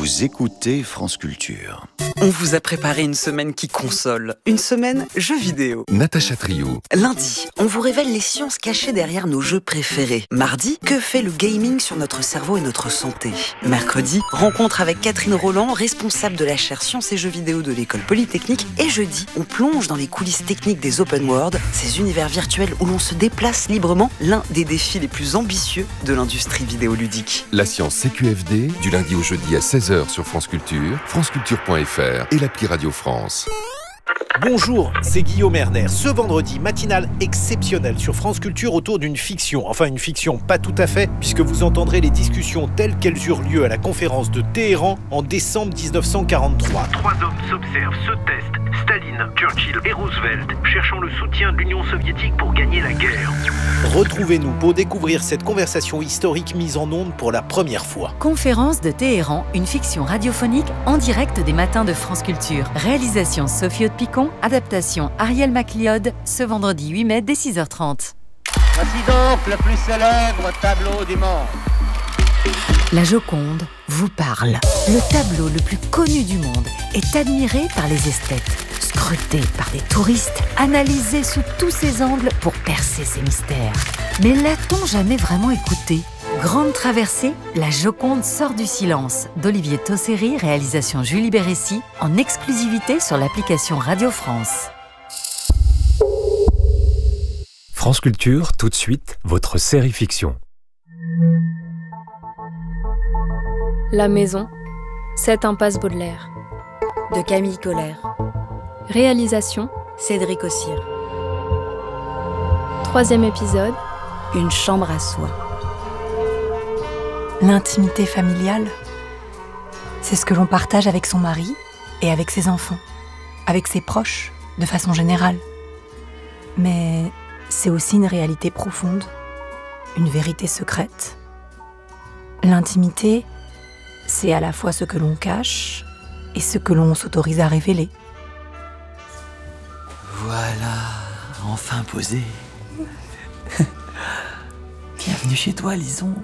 Vous écoutez France Culture. On vous a préparé une semaine qui console, une semaine jeux vidéo. Natacha Triou. Lundi, on vous révèle les sciences cachées derrière nos jeux préférés. Mardi, que fait le gaming sur notre cerveau et notre santé. Mercredi, rencontre avec Catherine Roland, responsable de la chaire Sciences et Jeux vidéo de l'École Polytechnique. Et jeudi, on plonge dans les coulisses techniques des open world, ces univers virtuels où l'on se déplace librement, l'un des défis les plus ambitieux de l'industrie vidéoludique. La science CQFD, du lundi au jeudi à 16h sur France Culture, franceculture.fr et l'appli Radio France. Bonjour, c'est Guillaume Erner. Ce vendredi, matinale exceptionnelle sur France Culture autour d'une fiction. Enfin, une fiction pas tout à fait, puisque vous entendrez les discussions telles qu'elles eurent lieu à la conférence de Téhéran en décembre 1943. Trois hommes s'observent, se testent. Staline, Churchill et Roosevelt, cherchant le soutien de l'Union soviétique pour gagner la guerre. Retrouvez-nous pour découvrir cette conversation historique mise en onde pour la première fois. Conférence de Téhéran, une fiction radiophonique en direct des matins de France Culture. Réalisation Sophie Aude-Picon, adaptation Ariel MacLeod, ce vendredi 8 mai dès 6h30. Voici donc le plus célèbre tableau du monde. La Joconde vous parle. Le tableau le plus connu du monde est admiré par les esthètes, scruté par des touristes, analysé sous tous ses angles pour percer ses mystères. Mais l'a-t-on jamais vraiment écouté ? Grande traversée, La Joconde sort du silence d'Olivier Tosseri, réalisation Julie Bérécy, en exclusivité sur l'application Radio France. France Culture, tout de suite, votre série fiction. La maison, 7 impasse Baudelaire. De Camille Colère. Réalisation, Cédric Ossire. 3e épisode. Une chambre à soi. L'intimité familiale, c'est ce que l'on partage avec son mari et avec ses enfants, avec ses proches, de façon générale. Mais c'est aussi une réalité profonde, une vérité secrète. L'intimité, c'est à la fois ce que l'on cache et ce que l'on s'autorise à révéler. Voilà, enfin posé. Bienvenue chez toi, Lison.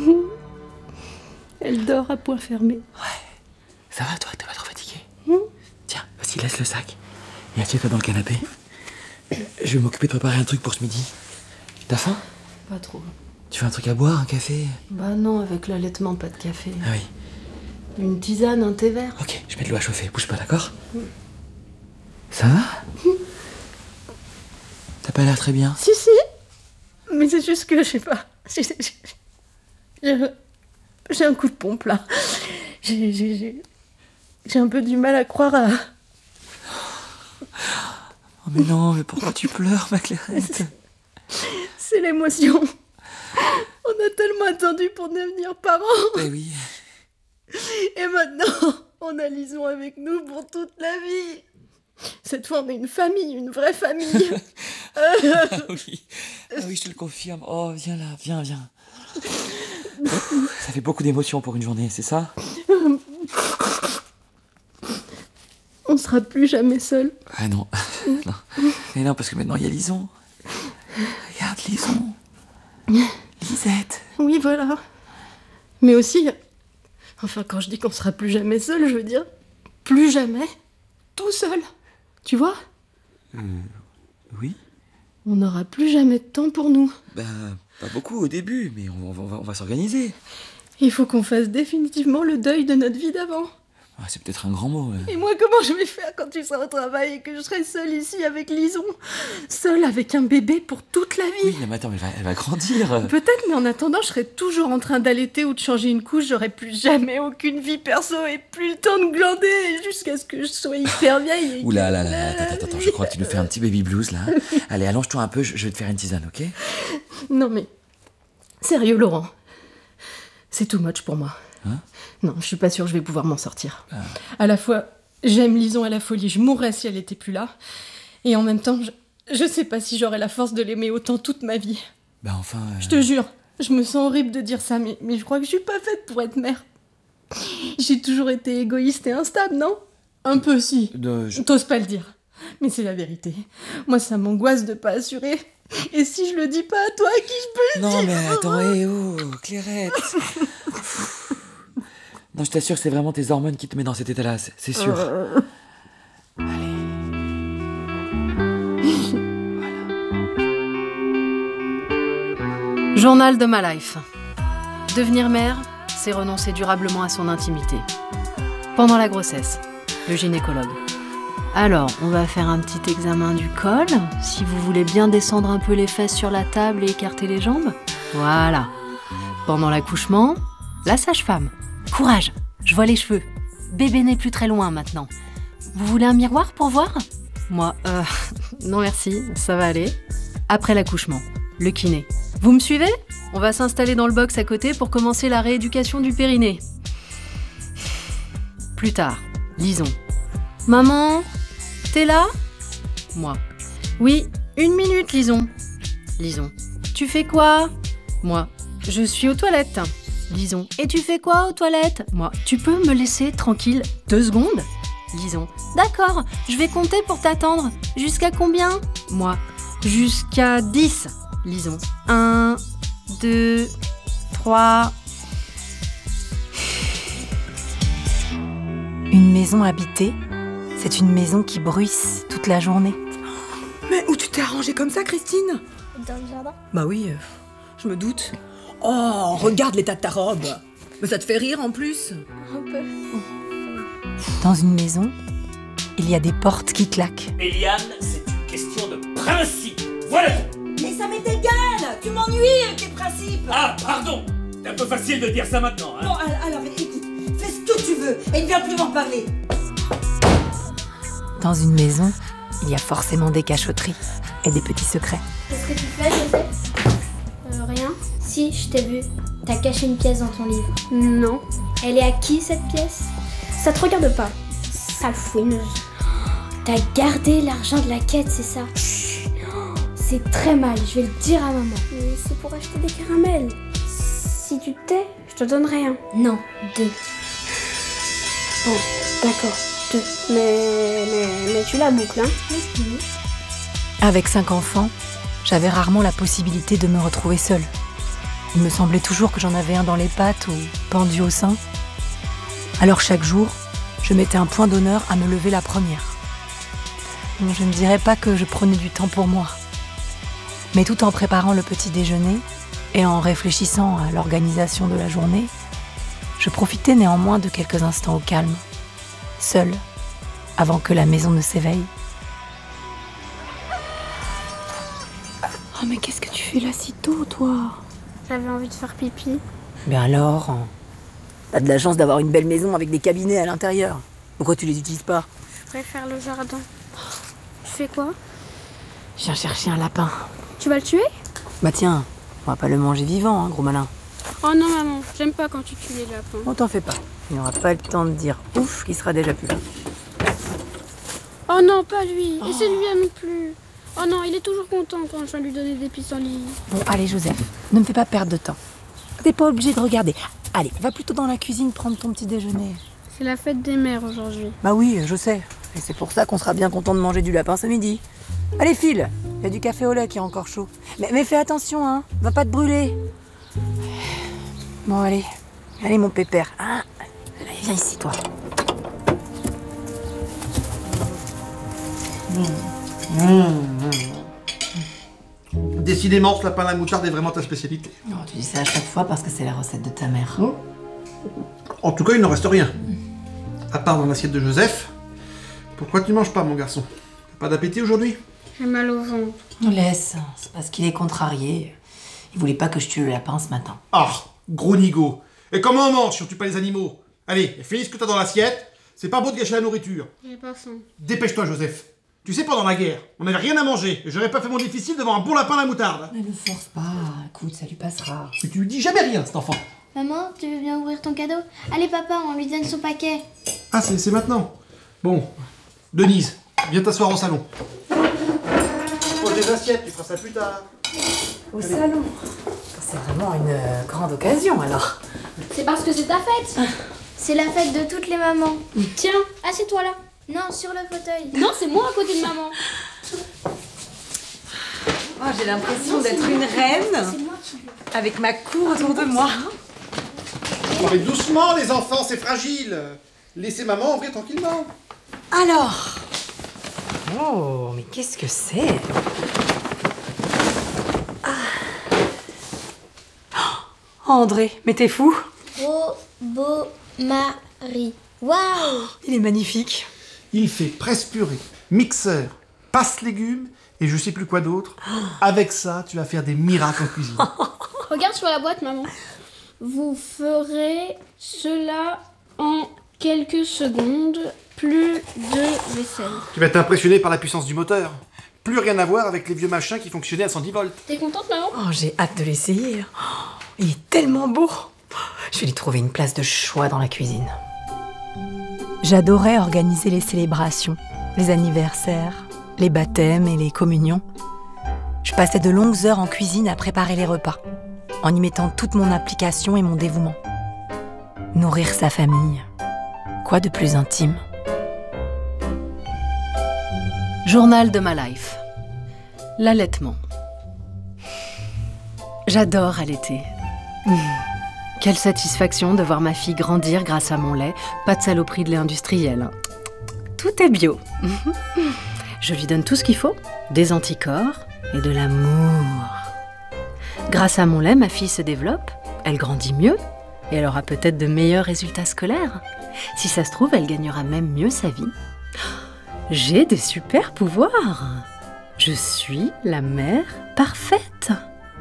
Elle dort à point fermé. Ouais. Ça va, toi, t'es pas trop fatiguée? Tiens, vas-y, laisse le sac. Et assieds-toi dans le canapé. Je vais m'occuper de préparer un truc pour ce midi. T'as faim? Pas trop. Tu veux un truc à boire, un café? Bah non, avec l'allaitement, pas de café. Ah oui. Une tisane, un thé vert. Ok, je mets de l'eau à chauffer. Bouge pas, d'accord? Ça va? T'as pas l'air très bien? Si. Mais c'est juste que, je sais pas. J'ai un coup de pompe, là. J'ai un peu du mal à croire à... Oh mais non, mais pourquoi tu pleures, ma Clairette? C'est l'émotion. On a tellement attendu pour devenir parents. Eh oui. Et maintenant, on a Lison avec nous pour toute la vie. Cette fois, on est une famille, une vraie famille. Oui. Ah oui, je te le confirme. Oh, viens là, viens. Ça fait beaucoup d'émotions pour une journée, c'est ça? On sera plus jamais seuls. Ah non. Mais non, parce que maintenant il y a Lison. Regarde Lison. Lisette. Oui, voilà. Mais aussi, enfin, quand je dis qu'on sera plus jamais seuls, je veux dire plus jamais tout seul. Tu vois? Oui. On n'aura plus jamais de temps pour nous. Bah, pas beaucoup au début, mais on va s'organiser. Il faut qu'on fasse définitivement le deuil de notre vie d'avant. Ah, c'est peut-être un grand mot. Et moi, comment je vais faire quand tu seras au travail et que je serai seule ici avec Lison? Seule avec un bébé pour toute la vie. Oui, mais attends, elle va grandir. Peut-être, mais en attendant, je serai toujours en train d'allaiter ou de changer une couche. J'aurai plus jamais aucune vie perso et plus le temps de glander jusqu'à ce que je sois hyper vieille. Ouh là, attends, je crois que tu nous fais un petit baby blues, là. Allez, allonge-toi un peu, je vais te faire une tisane, ok? Non, mais... Sérieux, Laurent. C'est too much pour moi. Hein? Non, je suis pas sûre que je vais pouvoir m'en sortir. À la fois, j'aime Lison à la folie, je mourrais si elle était plus là. Et en même temps, je sais pas si j'aurais la force de l'aimer autant toute ma vie. Bah enfin... Je te jure, je me sens horrible de dire ça, mais je crois que je suis pas faite pour être mère. J'ai toujours été égoïste et instable, non? Un peu, si. T'oses pas le dire. Mais c'est la vérité. Moi, ça m'angoisse de pas assurer. Et si je le dis pas à toi, à qui je peux le dire? Non mais attends, oh, Clairette. Non, je t'assure que c'est vraiment tes hormones qui te mettent dans cet état-là, c'est sûr. Allez. Journal de ma life. Devenir mère, c'est renoncer durablement à son intimité. Pendant la grossesse, le gynécologue. Alors, on va faire un petit examen du col, si vous voulez bien descendre un peu les fesses sur la table et écarter les jambes. Voilà. Pendant l'accouchement, la sage-femme. Courage, je vois les cheveux. Bébé n'est plus très loin maintenant. Vous voulez un miroir pour voir ? Moi, non merci, ça va aller. Après l'accouchement, le kiné. Vous me suivez ? On va s'installer dans le box à côté pour commencer la rééducation du périnée. Plus tard, Lison. Maman, t'es là ? Moi. Oui, 1 minute, Lison. Lison. Tu fais quoi ? Moi. Je suis aux toilettes. Lison. Et tu fais quoi aux toilettes ? Moi. Tu peux me laisser tranquille 2 secondes ? Lison. D'accord, je vais compter pour t'attendre. Jusqu'à combien ? Moi. Jusqu'à 10. Lison. 1, 2, 3... Une maison habitée, c'est une maison qui bruisse toute la journée. Mais où tu t'es arrangée comme ça, Christine ? Dans le jardin ? Bah oui, je me doute. Oh, regarde l'état de ta robe. Mais ça te fait rire en plus ? Un peu. Dans une maison, il y a des portes qui claquent. Eliane, c'est une question de principe. Voilà tout. Mais ça m'est égal. Tu m'ennuies avec tes principes. Ah, pardon. C'est un peu facile de dire ça maintenant, hein. Bon, alors écoute, fais ce que tu veux et ne viens plus m'en parler. Dans une maison, il y a forcément des cachotteries et des petits secrets. Qu'est-ce que tu fais, Joseph ? Rien. Si, je t'ai vu. T'as caché une pièce dans ton livre. Non. Elle est à qui, cette pièce ? Ça te regarde pas. Sale fouineuse. T'as gardé l'argent de la quête, c'est ça ? C'est très mal, je vais le dire à maman. Mais c'est pour acheter des caramels. Si tu te tais, je te donnerai un. Non, 2. Bon, d'accord, 2. Mais tu la boucles, hein ? Avec 5 enfants, j'avais rarement la possibilité de me retrouver seule. Il me semblait toujours que j'en avais un dans les pattes ou pendu au sein. Alors chaque jour, je mettais un point d'honneur à me lever la première. Je ne dirais pas que je prenais du temps pour moi. Mais tout en préparant le petit déjeuner et en réfléchissant à l'organisation de la journée, je profitais néanmoins de quelques instants au calme, seule, avant que la maison ne s'éveille. Oh mais qu'est-ce que tu fais là si tôt, toi ? J'avais envie de faire pipi. Ben alors, t'as de la chance d'avoir une belle maison avec des cabinets à l'intérieur. Pourquoi tu les utilises pas ? Je préfère le jardin. Tu fais quoi ? Je viens chercher un lapin. Tu vas le tuer ? Bah tiens, on va pas le manger vivant, hein, gros malin. Oh non maman, j'aime pas quand tu tues les lapins. On t'en fait pas. Il n'aura pas le temps de dire ouf qu'il sera déjà plus là. Oh non, pas lui. Et c'est lui non plus. Oh non, il est toujours content quand je viens lui donner des pissenlits. Bon, allez Joseph, ne me fais pas perdre de temps. T'es pas obligé de regarder. Allez, va plutôt dans la cuisine prendre ton petit déjeuner. C'est la fête des mères aujourd'hui. Bah oui, je sais. Et c'est pour ça qu'on sera bien content de manger du lapin ce midi. Allez, file. Il y a du café au lait qui est encore chaud. Mais fais attention, hein. Va pas te brûler. Bon, allez. Allez, mon pépère. Ah, allez, viens ici, toi. Décidément, ce lapin à la moutarde est vraiment ta spécialité. Oh, tu dis ça à chaque fois parce que c'est la recette de ta mère. En tout cas, il n'en reste rien. À part dans l'assiette de Joseph. Pourquoi tu manges pas, mon garçon ? T'as pas d'appétit aujourd'hui ? J'ai mal au ventre. Laisse, c'est parce qu'il est contrarié. Il voulait pas que je tue le lapin ce matin. Ah, gros nigo. Et comment on mange si on tue pas les animaux ? Allez, finis ce que t'as dans l'assiette. C'est pas beau de gâcher la nourriture. J'ai pas faim. Dépêche-toi, Joseph. Tu sais, pendant la guerre, on n'avait rien à manger. Et j'aurais pas fait mon difficile devant un bon lapin à la moutarde. Ne le force pas. Écoute, ça lui passera. Mais tu lui dis jamais rien, cet enfant. Maman, tu veux bien ouvrir ton cadeau ? Allez papa, on lui donne son paquet. Ah, c'est maintenant. Bon, Denise, viens t'asseoir au salon. Pose les assiettes, tu feras ça plus tard. Au salon. C'est vraiment une grande occasion, alors. C'est parce que c'est ta fête. C'est la fête de toutes les mamans. Tiens, assieds-toi là. Non, sur le fauteuil. Non, c'est moi à côté de maman. Oh, j'ai l'impression d'être une reine. C'est moi qui avec ma cour autour de moi. Non mais doucement les enfants, c'est fragile. Laissez maman ouvrir tranquillement. Alors. Oh, mais qu'est-ce que c'est? Oh, André, mais t'es fou? Beau mari. Waouh! Il est magnifique. Il fait presse purée, mixeur, passe légumes et je sais plus quoi d'autre. Avec ça, tu vas faire des miracles en cuisine. Regarde sur la boîte, maman. Vous ferez cela en quelques secondes. Plus de vaisselle. Tu vas être impressionné par la puissance du moteur. Plus rien à voir avec les vieux machins qui fonctionnaient à 110 volts. T'es contente, maman? Oh, j'ai hâte de l'essayer. Oh, il est tellement beau. Je vais lui trouver une place de choix dans la cuisine. J'adorais organiser les célébrations, les anniversaires, les baptêmes et les communions. Je passais de longues heures en cuisine à préparer les repas, en y mettant toute mon implication et mon dévouement. Nourrir sa famille, quoi de plus intime? Journal de ma life. L'allaitement. J'adore allaiter. Quelle satisfaction de voir ma fille grandir grâce à mon lait. Pas de saloperie de lait industriel. Tout est bio. Je lui donne tout ce qu'il faut, des anticorps et de l'amour. Grâce à mon lait, ma fille se développe, elle grandit mieux et elle aura peut-être de meilleurs résultats scolaires. Si ça se trouve, elle gagnera même mieux sa vie. J'ai des super pouvoirs. Je suis la mère parfaite.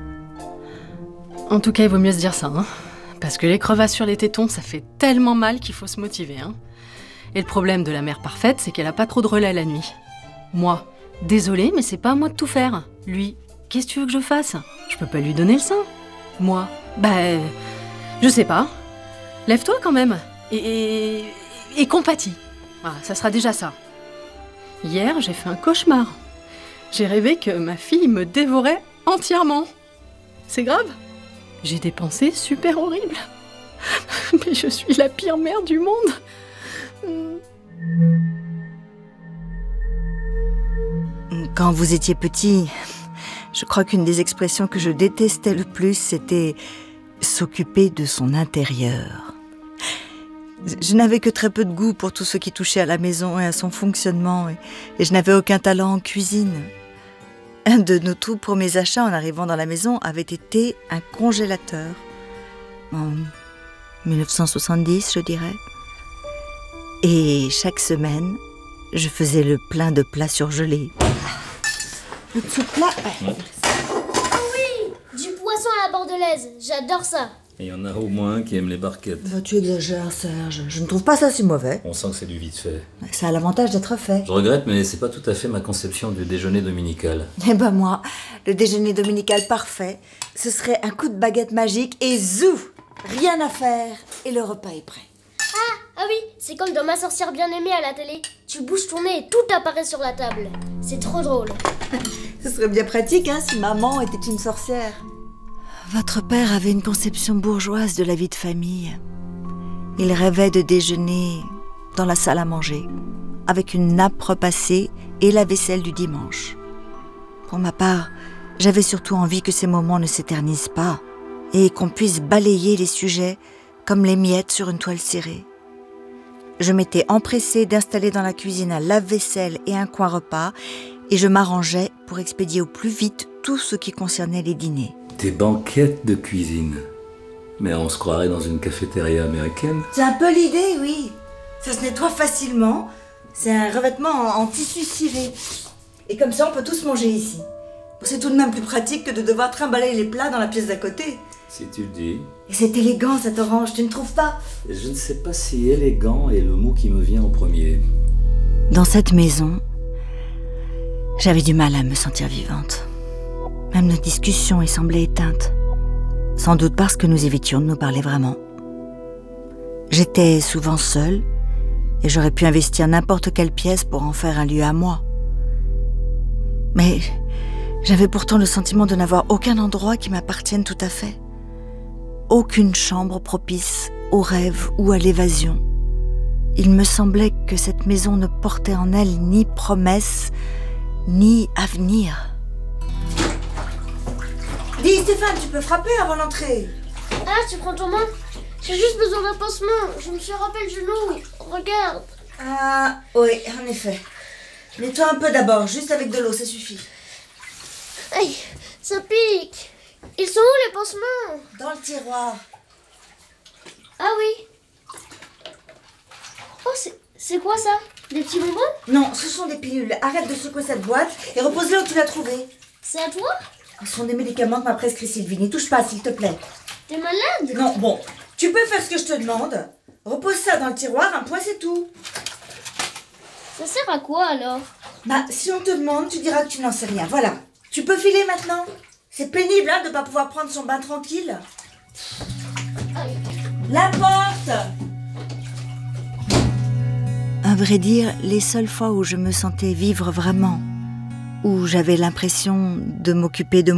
En tout cas, il vaut mieux se dire ça, hein. Parce que les crevasses sur les tétons, ça fait tellement mal qu'il faut se motiver, hein. Et le problème de la mère parfaite, c'est qu'elle a pas trop de relais la nuit. Moi, désolée, mais c'est pas à moi de tout faire. Lui, qu'est-ce que tu veux que je fasse? Je peux pas lui donner le sein. Moi, je sais pas. Lève-toi quand même. Et compatis. Voilà, ça sera déjà ça. Hier, j'ai fait un cauchemar. J'ai rêvé que ma fille me dévorait entièrement. C'est grave? J'ai des pensées super horribles. Mais je suis la pire mère du monde. Quand vous étiez petit, je crois qu'une des expressions que je détestais le plus, c'était s'occuper de son intérieur. Je n'avais que très peu de goût pour tout ce qui touchait à la maison et à son fonctionnement, et je n'avais aucun talent en cuisine. Un de nos tout premiers achats en arrivant dans la maison avait été un congélateur. En 1970, je dirais. Et chaque semaine, je faisais le plein de plats surgelés. Le petit plat... Oh oui! Du poisson à la bordelaise, j'adore ça. Il y en a au moins un qui aime les barquettes. Bah, tu exagères, Serge. Je ne trouve pas ça si mauvais. On sent que c'est du vite fait. Ça a l'avantage d'être fait. Je regrette, mais c'est pas tout à fait ma conception du déjeuner dominical. Eh ben moi, le déjeuner dominical parfait, ce serait un coup de baguette magique et zouf! Rien à faire et le repas est prêt. Ah oui, c'est comme dans Ma sorcière bien-aimée à la télé. Tu bouges ton nez et tout apparaît sur la table. C'est trop drôle. Ce serait bien pratique, hein, si maman était une sorcière. Votre père avait une conception bourgeoise de la vie de famille. Il rêvait de déjeuner dans la salle à manger, avec une nappe repassée et la vaisselle du dimanche. Pour ma part, j'avais surtout envie que ces moments ne s'éternisent pas et qu'on puisse balayer les sujets comme les miettes sur une toile cirée. Je m'étais empressée d'installer dans la cuisine un lave-vaisselle et un coin repas et je m'arrangeais pour expédier au plus vite tout ce qui concernait les dîners. Des banquettes de cuisine. Mais on se croirait dans une cafétéria américaine. C'est un peu l'idée, oui. Ça se nettoie facilement. C'est un revêtement en tissu ciré. Et comme ça, on peut tous manger ici. Bon, c'est tout de même plus pratique que de devoir trimballer les plats dans la pièce d'à côté. Si tu le dis. Et c'est élégant, cette orange, tu ne trouves pas? Je ne sais pas si élégant est le mot qui me vient en premier. Dans cette maison, j'avais du mal à me sentir vivante. Même nos discussions y semblaient éteintes. Sans doute parce que nous évitions de nous parler vraiment. J'étais souvent seule et j'aurais pu investir n'importe quelle pièce pour en faire un lieu à moi. Mais j'avais pourtant le sentiment de n'avoir aucun endroit qui m'appartienne tout à fait. Aucune chambre propice au rêve ou à l'évasion. Il me semblait que cette maison ne portait en elle ni promesse, ni avenir. Dis Stéphane, tu peux frapper avant l'entrée. Ah, tu prends ton bain? Je J'ai juste besoin d'un pansement. Je me suis râpé le genou. Regarde. Ah, oui, en effet. Nettoie un peu d'abord, juste avec de l'eau, ça suffit. Aïe, ça pique. Ils sont où les pansements? Dans le tiroir. Ah oui. Oh, c'est quoi ça? Des petits bonbons? Non, ce sont des pilules. Arrête de secouer cette boîte et repose-le où tu l'as trouvé. C'est à toi? Ce sont des médicaments que m'a prescrit Sylvie. N'y touche pas, s'il te plaît. T'es malade? Non, bon. Tu peux faire ce que je te demande. Repose ça dans le tiroir, un point, c'est tout. Ça sert à quoi alors? Bah, si on te demande, tu diras que tu n'en sais rien. Voilà. Tu peux filer maintenant. C'est pénible, hein, de ne pas pouvoir prendre son bain tranquille. La porte! À vrai dire, les seules fois où je me sentais vivre vraiment, où j'avais l'impression de m'occuper de